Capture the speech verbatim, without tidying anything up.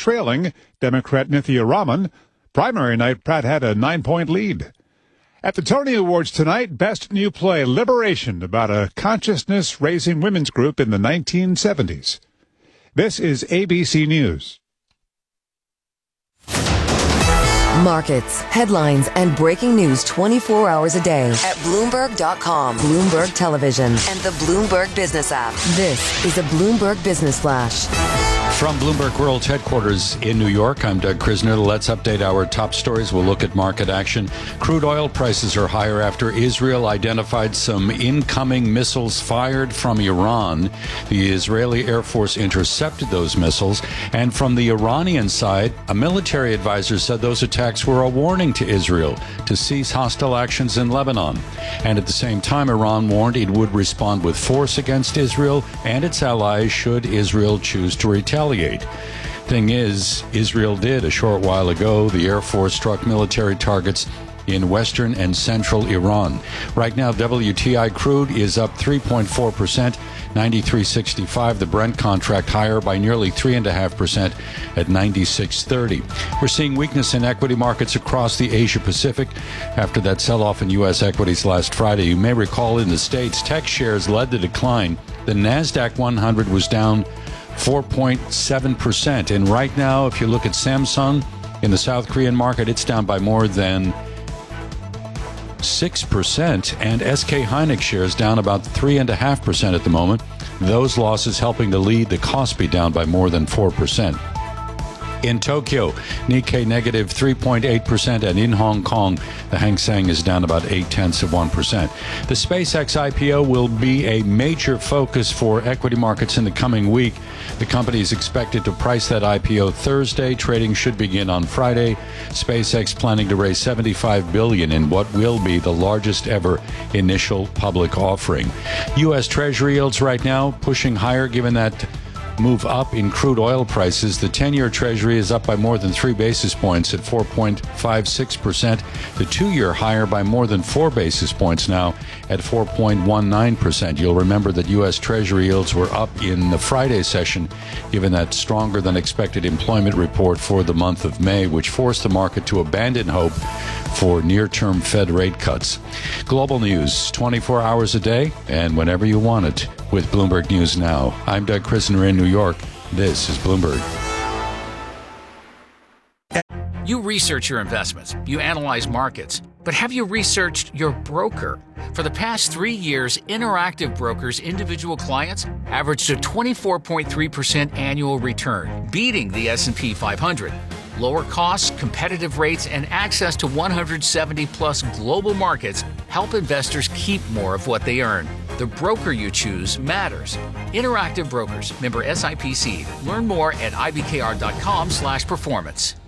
trailing Democrat Nithya Raman. Primary night, Pratt had a nine-point lead. At the Tony Awards tonight, Best New Play, Liberation, about a consciousness-raising women's group in the nineteen seventies. This is A B C News. Markets, headlines, and breaking news twenty-four hours a day at Bloomberg dot com, Bloomberg Television, and the Bloomberg Business app. This is a Bloomberg Business Flash. From Bloomberg World Headquarters in New York, I'm Doug Krisner. Let's update our top stories. We'll look at market action. Crude oil prices are higher after Israel identified some incoming missiles fired from Iran. The Israeli Air Force intercepted those missiles. And from the Iranian side, a military advisor said those attacks were a warning to Israel to cease hostile actions in Lebanon. And at the same time, Iran warned it would respond with force against Israel and its allies should Israel choose to retaliate. Thing is, Israel did a short while ago. The Air Force struck military targets in western and central Iran. Right now, W T I crude is up three point four percent, ninety-three sixty-five. The Brent contract higher by nearly three point five percent at ninety-six thirty. We're seeing weakness in equity markets across the Asia-Pacific after that sell-off in U S equities last Friday. You may recall in the States, tech shares led the decline. The NASDAQ one hundred was down four point seven percent. And right now, if you look at Samsung in the South Korean market, it's down by more than six percent. And S K Hynix shares down about three point five percent at the moment. Those losses helping to lead the Kospi down by more than four percent. In Tokyo, Nikkei negative three point eight percent, and in Hong Kong, the Hang Seng is down about eight tenths of one percent. The SpaceX I P O will be a major focus for equity markets in the coming week. The company is expected to price that I P O Thursday. Trading should begin on Friday. SpaceX planning to raise seventy-five billion dollars in what will be the largest ever initial public offering. U S Treasury yields right now pushing higher given that move up in crude oil prices. The ten-year Treasury is up by more than three basis points at four point five six percent. The two-year higher by more than four basis points now at four point one nine percent. You'll remember that U S Treasury yields were up in the Friday session, given that stronger than expected employment report for the month of May, which forced the market to abandon hope for near-term Fed rate cuts. Global news, twenty-four hours a day and whenever you want it with Bloomberg News Now. I'm Doug Krisner in New York. This is Bloomberg. You research your investments, you analyze markets, but have you researched your broker? For the past three years, Interactive Brokers' individual clients averaged a twenty-four point three percent annual return, beating the S and P five hundred. Lower costs, competitive rates, and access to one hundred seventy plus global markets help investors keep more of what they earn. The broker you choose matters. Interactive Brokers, member S I P C. Learn more at I B K R dot com slash performance.